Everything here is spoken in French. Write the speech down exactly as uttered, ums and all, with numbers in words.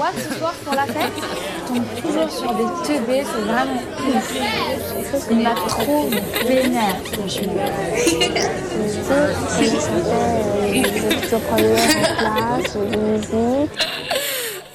boire ce soir pour la fête. On tombe toujours sur des teubés, c'est vraiment ouf. Il m'a trop vénère. Tu sais, ça s'appelle euh, je prends en place, de musique.